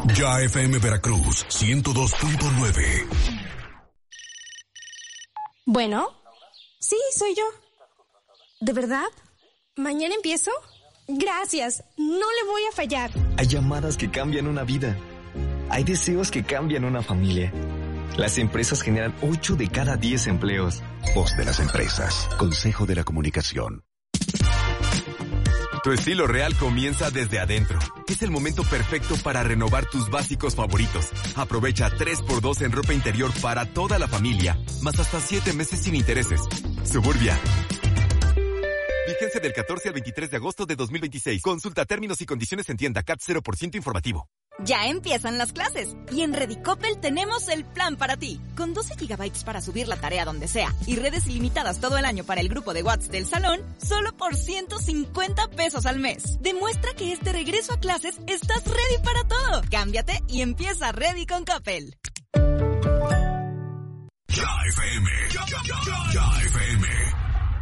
Ya FM Veracruz 102.9. Bueno, sí, soy yo. ¿De verdad? ¿Mañana empiezo? Gracias, no le voy a fallar. Hay llamadas que cambian una vida. Hay deseos que cambian una familia. Las empresas generan 8 de cada 10 empleos. Voz de las empresas. Consejo de la Comunicación. Tu estilo real comienza desde adentro. Es el momento perfecto para renovar tus básicos favoritos. Aprovecha 3x2 en ropa interior para toda la familia, más hasta 7 meses sin intereses. Suburbia. Vigencia del 14 al 23 de agosto de 2026. Consulta términos y condiciones en tienda. CAT 0% informativo. Ya empiezan las clases y en Redicopel tenemos el plan para ti. Con 12 GB para subir la tarea donde sea y redes ilimitadas todo el año para el grupo de WhatsApp del salón, solo por 150 pesos al mes. Demuestra que este regreso a clases estás ready para todo. Cámbiate y empieza Ready con Coppel. Ya FM. Ya FM.